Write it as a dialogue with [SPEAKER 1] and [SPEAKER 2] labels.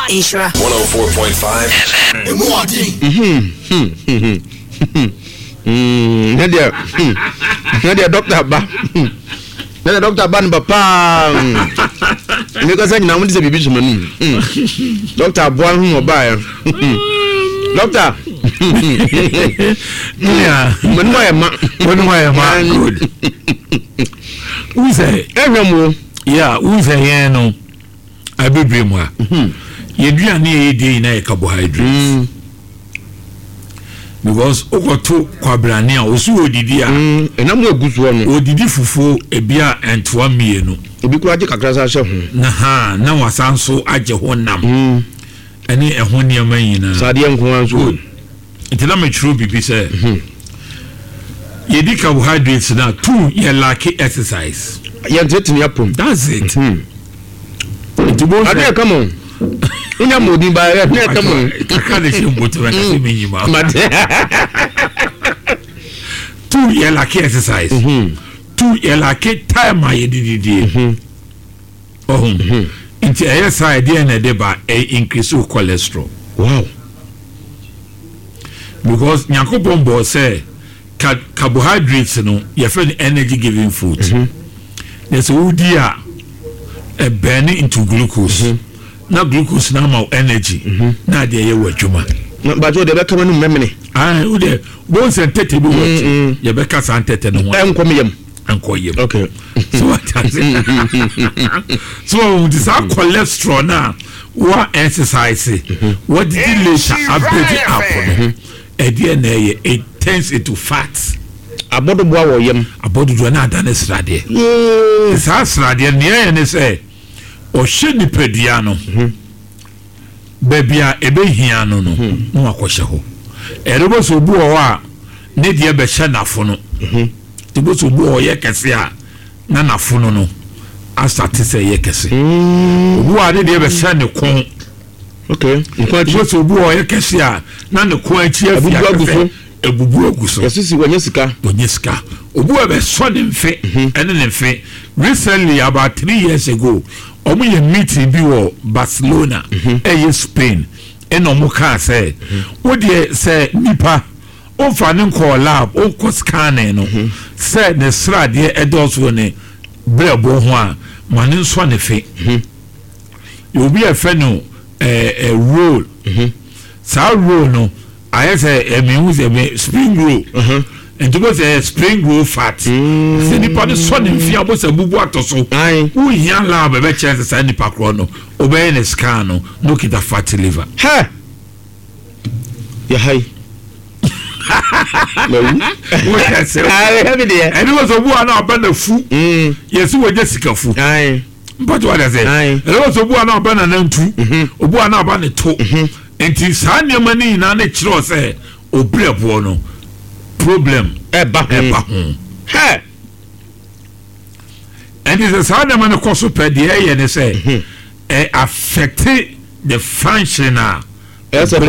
[SPEAKER 1] Ishra
[SPEAKER 2] 104.5
[SPEAKER 3] Nadia Dr. Ba. Nadia Dr. Ban Papa. Because I know this is a baby man. Dr. Boan Mobile. Doctor.
[SPEAKER 4] Yeah.
[SPEAKER 3] When why am I good?
[SPEAKER 4] Who say?
[SPEAKER 3] Everyone.
[SPEAKER 4] Yeah, who say no? I be dream wa. You do any day na carbohydrates. Because okoto kwabrane a osu odidi a
[SPEAKER 3] enam egusu ono
[SPEAKER 4] odidi fufu ebia entwa mienu
[SPEAKER 3] obi kura je kakra sa hye ho
[SPEAKER 4] na wasanso age ho nam ene ehon niam yina
[SPEAKER 3] sade enko anso
[SPEAKER 4] itela metru bibi se yedi carbohydrates na two ye lack exercise
[SPEAKER 3] ye ntetini apom
[SPEAKER 4] that's it
[SPEAKER 3] ade come on unya modi ba ya come on
[SPEAKER 4] kakade se mboto ba kasi menyima two ye lack exercise two ye lack time a yedidi Inti aye side dey na dey ba increase cholesterol.
[SPEAKER 3] Wow. Because
[SPEAKER 4] nyakopon bo say carbohydrates no you feel energy giving food. There's udi a burn into glucose. Na glucose na ma energy. Na dey ye wadwuma.
[SPEAKER 3] But you dey be come no memene.
[SPEAKER 4] Ah, u dey bones and tete be what. You be ka san tete no ho.
[SPEAKER 3] Enkomyem.
[SPEAKER 4] Okay. So what so this our cholesterol now what exercise what did you later upgrade up it turns into fat
[SPEAKER 3] abodo boa wo yem
[SPEAKER 4] abodo do na ada na srade it's our srade near and say o hye nipadua no babia ebe hia no no akohye ho erebo so bu o a ne de be hye nafo no tibo so bu o ye kese a na nafono no asate say ye kese obu ade de be hye ne kon
[SPEAKER 3] okay
[SPEAKER 4] tibo so bu o ye kese a na ne kon achi afia ebubu aguso
[SPEAKER 3] yesisi wonye sika
[SPEAKER 4] obu be so ne mfe ene ne mfe recently about 3 years ago omu ye meeting bi wo Barcelona Spain eno mu ka say wo de say nipa o fa ne ko lab o ko scan no say ne srade edoso ne brebo ho a mane so ne fe you be a fe no roll sa roll no I say me who say spring roll and to go say spring roll fat say nipa ne so ne mfia bo say bubu atoso who yan lab be chance say nipa kro no obey ne scan no kita fat liver
[SPEAKER 3] ha ya hai
[SPEAKER 4] what I say
[SPEAKER 3] I have it here
[SPEAKER 4] and it was a one about the food yes we just sika food but what I say it was a one about an two obu an about the two enti saa nneema ni na na kire say obrebo no problem
[SPEAKER 3] eba ho
[SPEAKER 4] he and is saa nneema no koso pe de ye ne say affect the functional